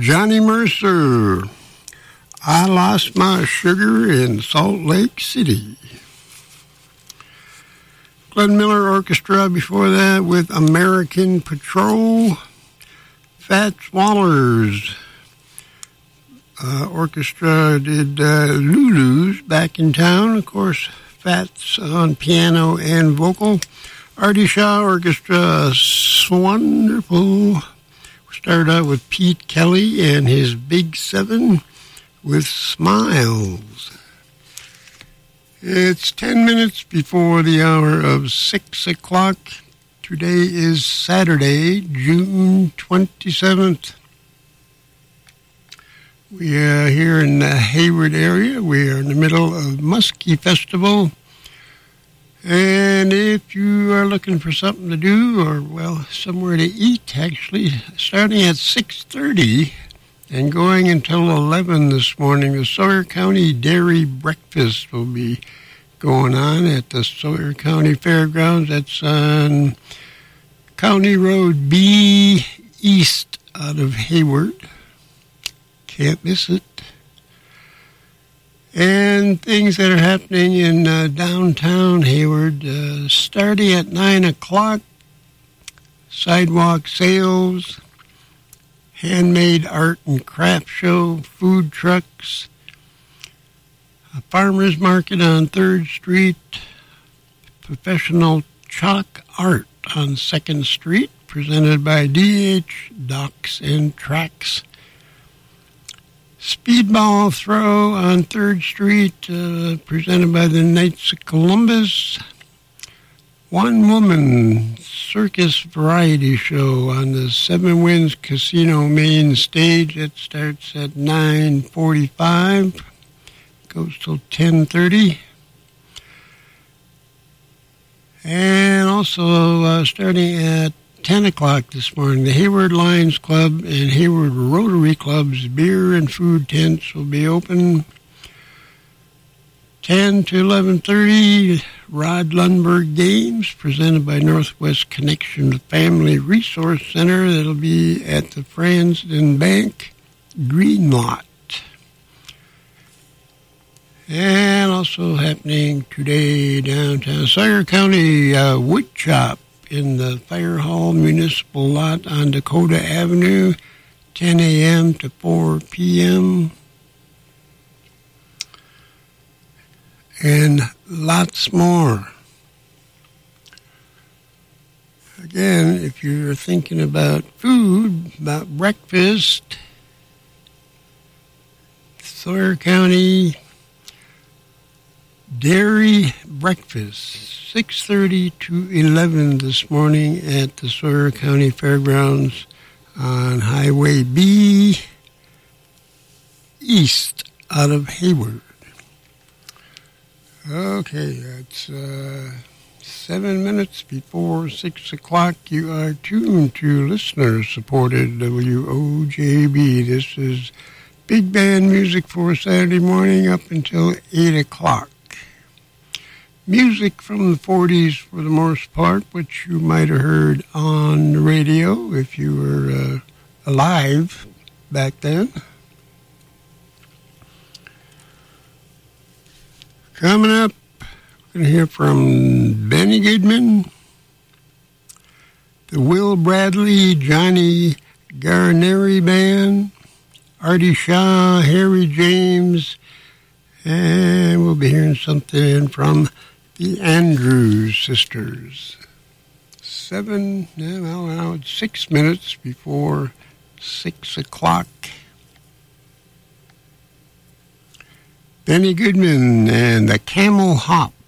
Johnny Mercer, I Lost My Sugar in Salt Lake City. Glenn Miller Orchestra before that with American Patrol. Fats Wallers Orchestra did Lulu's Back in Town. Of course, Fats on piano and vocal. Artie Shaw Orchestra, Wonderful. We started out with Pete Kelly and his Big Seven with Smiles. It's 10 minutes before the hour of 6 o'clock. Today is Saturday, June 27th. We are here in the Hayward area. We are in the middle of Muskie Festival. And if you are looking for something to do, or, well, somewhere to eat, actually, starting at 6:30 and going until 11 this morning, the Sawyer County Dairy Breakfast will be going on at the Sawyer County Fairgrounds. That's on County Road B east out of Hayward. Can't miss it. And things that are happening in downtown Hayward, starting at 9 o'clock, sidewalk sales, handmade art and craft show, food trucks, a farmer's market on 3rd Street, professional chalk art on 2nd Street, presented by DH Docks and Tracks. Speedball throw on 3rd Street, presented by the Knights of Columbus. One Woman Circus Variety Show on the Seven Winds Casino main stage. It starts at 9:45, goes till 10:30. And also starting at 10 o'clock this morning, the Hayward Lions Club and Hayward Rotary Club's beer and food tents will be open. 10 to 11:30, Rod Lundberg Games, presented by Northwest Connection Family Resource Center. That'll be at the Franzen Bank Green Lot. And also happening today downtown, Sawyer County Wood Shop in the Fire Hall Municipal Lot on Dakota Avenue, 10 a.m. to 4 p.m. And lots more. Again, if you're thinking about food, about breakfast, Sawyer County Dairy Breakfast, 6:30 to 11 this morning at the Sawyer County Fairgrounds on Highway B east out of Hayward. Okay, it's 7 minutes before 6 o'clock. You are tuned to listener-supported WOJB. This is big band music for Saturday morning up until 8 o'clock. Music from the 40s for the most part, which you might have heard on the radio if you were alive back then. Coming up, we're going to hear from Benny Goodman, the Will Bradley, Johnny Garneri Band, Artie Shaw, Harry James, and we'll be hearing something from the Andrews Sisters. 6 minutes before 6 o'clock. Benny Goodman and the Camel Hop.